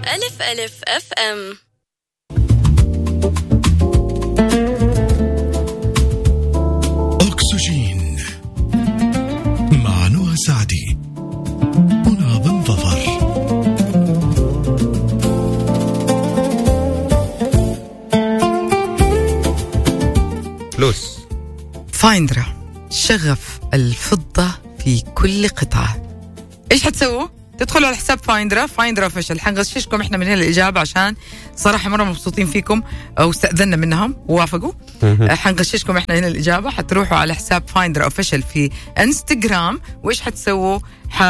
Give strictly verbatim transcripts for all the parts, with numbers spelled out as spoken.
ألف ألف أف أم. أكسجين مع نوى سعدي وناظم ظفر. فلوس فايندرا، شغف الفضة في كل قطعة. إيش حتسووا؟ تدخلوا على حساب فايندرا فايندرا اوفيشال. حنغششكم احنا من هنا الإجابة عشان صراحة مرة مبسوطين فيكم أو استأذنا منهم ووافقوا. حنغششكم احنا هنا الإجابة. حتروحوا على حساب فايندرا اوفيشال في انستغرام، وإيش حتسووا؟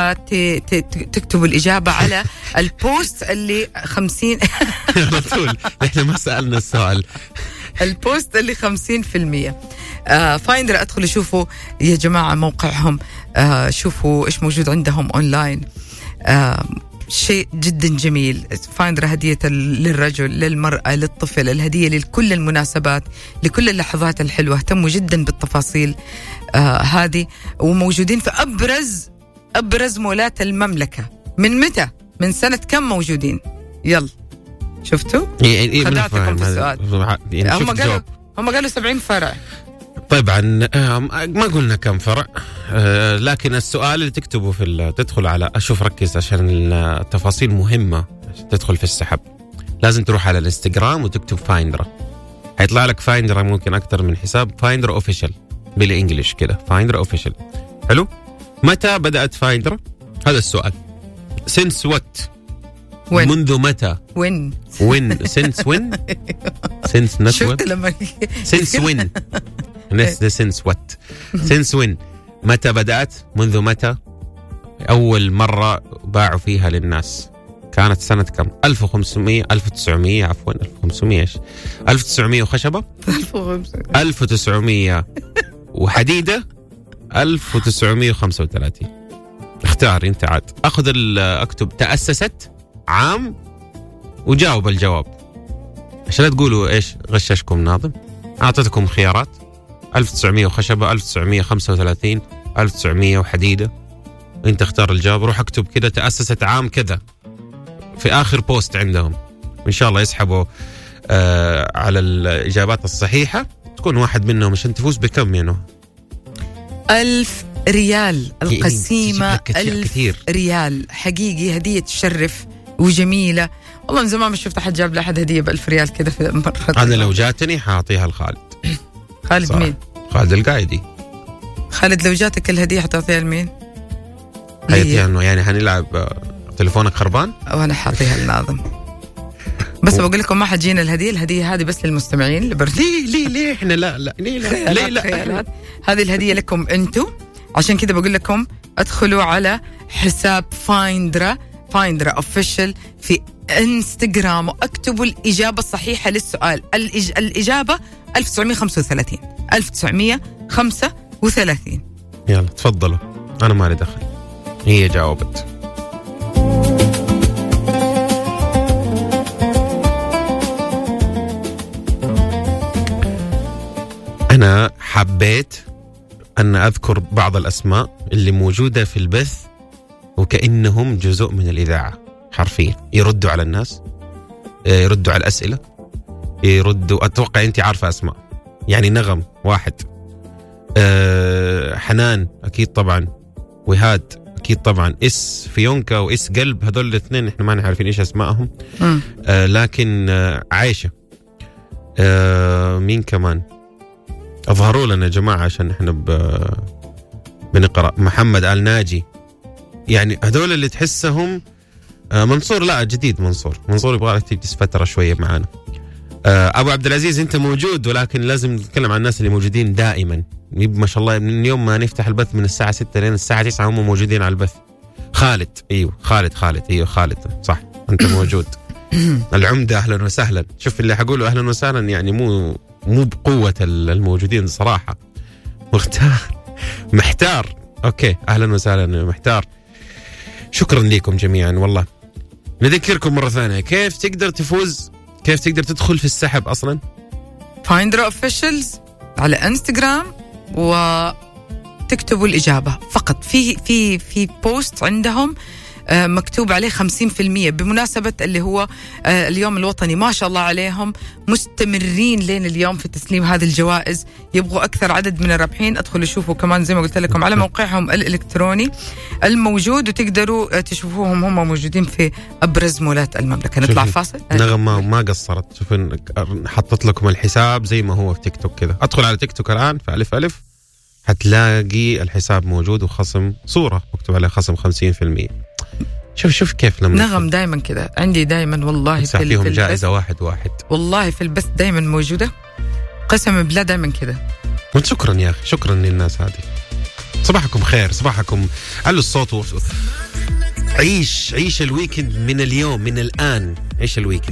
حتكتبوا الإجابة على البوست اللي خمسين رسول. احنا ما سألنا السؤال. البوست اللي خمسين في المية. آه فايندرا، ادخلوا شوفوا يا جماعة موقعهم، آه شوفوا إيش موجود عندهم أونلاين. آه شيء جدا جميل. فايندرا هدية للرجل، للمرأة، للطفل، الهدية لكل المناسبات، لكل اللحظات الحلوة. اهتموا جدا بالتفاصيل آه هذه، وموجودين في أبرز أبرز مولات المملكة. من متى؟ من سنة كم موجودين؟ يلا شفتوا؟ خدعتكم في السؤال. هم قالوا هم قالوا سبعين فرع. طبعا ما قلنا كم فرع، لكن السؤال اللي تكتبه في تدخل على أشوف ركز عشان التفاصيل مهمة. تدخل في السحب لازم تروح على الانستغرام وتكتب فايندرا، هيطلع لك فايندرا ممكن أكتر من حساب. فايندرا اوفيشال بالإنجليش كده، فايندرا اوفيشال. حلو. متى بدأت فايندرا؟ هذا السؤال. since what؟ وين؟ منذ متى؟ وين؟ وين؟ since when؟ since not شفت what؟ لما since when؟ since what؟ since when؟ متى بدأت؟ منذ متى؟ أول مرة باعوا فيها للناس كانت سنة كم؟ ألف وخمسمية ألف وتسعمية عفوا ألف وخمسمية إيش؟ ألف وتسعمية وخشبة؟ ألف وتسعمية وحديدة؟ ألف وتسعمية وخمسة وثلاثين. اختار انت عاد. أخذ أكتب تأسست عام وجاوب الجواب عشان لا تقولوا إيش غششكم ناظم. أعطيتكم خيارات: ألف وتسعمية وخشبة، ألف وتسعمية وخمسة وثلاثين، ألف وتسعمية وحديدة. انت اختار الجواب. روح اكتب كده تأسست عام كذا في آخر بوست عندهم، وإن شاء الله يسحبوا آه على الإجابات الصحيحة. تكون واحد منهم عشان تفوز بكم يعني ألف ريال القسيمة. ألف كثير. ريال حقيقي، هدية تشرف وجميلة. والله من زمان ما شفت أحد جاب لأحد هدية بألف ريال كده في مرة. أنا لو جاتني حاعطيها لخالد. خالد صراحة. مين؟ خالد القايدي. خالد لو جاتك الهدية حتعطيها لمين؟ هي انه يعني هنلعب تليفونك خربان وانا حاطيها لناظم. بس بقول لكم ما حجينا الهدية. الهدية هذه بس للمستمعين. ليه ليه ليه احنا لا لا ليه لا ليه لا خيالات. هذه الهدية لكم انتم. عشان كده بقول لكم ادخلوا على حساب فايندرا فايندرا اوفيشال في انستغرام واكتبوا الإجابة الصحيحة للسؤال. الإج... الإجابة ألف وتسعمية وخمسة وثلاثين. ألف وتسعمية وخمسة وثلاثين. يلا تفضلوا، أنا ما لي دخل، هي جاوبت. أنا حبيت أن أذكر بعض الأسماء اللي موجودة في البث وكأنهم جزء من الإذاعة حرفيا. يردوا على الناس، يردوا على الأسئلة، يردوا. أتوقع أنت عارفة أسماء يعني. نغم واحد، أه حنان أكيد طبعا، وهاد أكيد طبعا، إس فيونكا وإس قلب. هذول الاثنين إحنا ما نعرفين إيش أسمائهم. أه لكن أه عايشة. أه مين كمان؟ أظهروا لنا يا جماعة عشان إحنا بنقرأ. محمد آل ناجي. يعني هذول اللي تحسهم. أه منصور لا جديد. منصور منصور يبغى لك تجلس فترة شوية معانا. أه أبو عبد العزيز أنت موجود، ولكن لازم نتكلم عن الناس اللي موجودين دائما. ما شاء الله من يوم ما نفتح البث من الساعة ستة لين الساعة تسعة هم موجودين على البث. خالد أيوه خالد خالد أيوه خالد صح أنت موجود. العمدة أهلا وسهلا. شوف اللي حقوله أهلا وسهلا يعني مو مو بقوة الموجودين صراحة. مختار محتار. أوكي أهلا وسهلا محتار. شكرا لكم جميعا. والله نذكركم مرة ثانية كيف تقدر تفوز، كيف تقدر تدخل في السحب أصلا. فايندرا اوفيشلز على انستغرام وتكتبوا الإجابة فقط. في في في بوست عندهم آه مكتوب عليه خمسين بالمية بمناسبة اللي هو آه اليوم الوطني. ما شاء الله عليهم مستمرين لين اليوم في تسليم هذه الجوائز. يبغوا أكثر عدد من الرابحين، ادخلوا شوفوا كمان زي ما قلت لكم على موقعهم الإلكتروني الموجود، وتقدروا تشوفوهم هم موجودين في أبرز مولات المملكة. نطلع فاصل. نغم ما, ما قصرت، شوفوا حطت لكم الحساب زي ما هو في تيك توك كذا. ادخل على تيك توك الآن في ألف ألف حتلاقي الحساب موجود وخصم صورة مكتوب عليه خصم خمسين بالمية. شوف شوف كيف لما نغم دايما كذا عندي دايما والله في فيهم جائزة واحد واحد والله في البث دايما موجودة قسما بالله دايما كذا. شكرا يا أخي، شكرا للناس هذه. صباحكم خير، صباحكم علوا الصوت و... عيش عيش الويكند من اليوم، من الآن عيش الويكند.